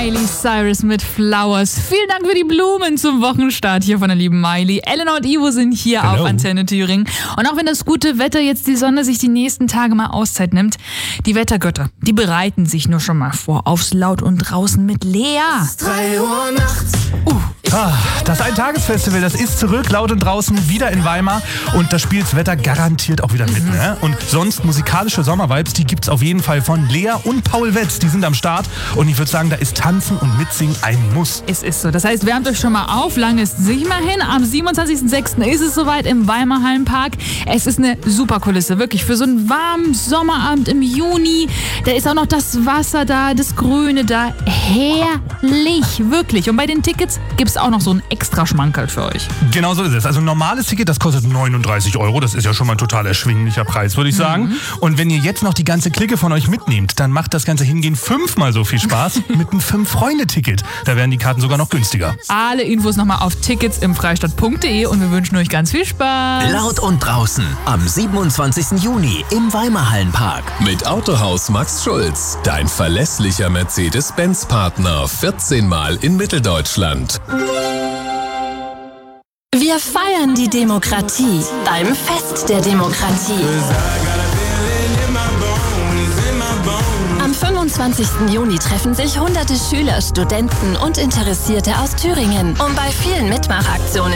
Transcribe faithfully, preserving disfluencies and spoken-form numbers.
Miley Cyrus mit Flowers. Vielen Dank für die Blumen zum Wochenstart hier von der lieben Miley. Elena und Ivo sind hier Hello. auf Antenne Thüringen. Und auch wenn das gute Wetter jetzt die Sonne sich die nächsten Tage mal Auszeit nimmt, die Wettergötter, die bereiten sich nur schon mal vor aufs Laut und draußen mit Lea. drei Uhr nachts. Uh, ah, das Ein-Tages-Festival, das ist zurück, laut und draußen, wieder in Weimar. Und da spielt das Wetter garantiert auch wieder mit. Mhm. Ne? Und sonst musikalische Sommervibes, die gibt's auf jeden Fall von Lea und Paul Wetz. Die sind am Start. Und ich würde sagen, da ist Tanzen und Mitsingen ein Muss. Es ist so. Das heißt, wärmt euch schon mal auf, langes sich mal hin. Am siebenundzwanzigsten sechsten ist es soweit im Weimar Hallenpark. Es ist eine super Kulisse, wirklich für so einen warmen Sommerabend im Juni. Da ist auch noch das Wasser da, das Grüne da. Herrlich, wirklich. Und bei den Tickets gibt es auch noch so ein extra Schmankerl für euch. Genau so ist es. Also ein normales Ticket, das kostet neununddreißig Euro. Das ist ja schon mal ein total erschwinglicher Preis, würde ich sagen. Mhm. Und wenn ihr jetzt noch die ganze Clique von euch mitnehmt, dann macht das ganze Hingehen fünfmal so viel Spaß mit einem Fünf-Freunde-Ticket. Da werden die Karten sogar noch günstiger. Alle Infos nochmal auf tickets im freistadt punkt de und wir wünschen euch ganz viel Spaß. Laut und draußen am siebenundzwanzigsten Juni im Weimar Hallenpark. Mit Autohaus Max Schulz, dein verlässlicher Mercedes-Benz-Partner, vierzehn Mal in Mitteldeutschland. Wir feiern die Demokratie beim Fest der Demokratie. Am fünfundzwanzigsten Juni treffen sich hunderte Schüler, Studenten und Interessierte aus Thüringen, um bei vielen Mitmachaktionen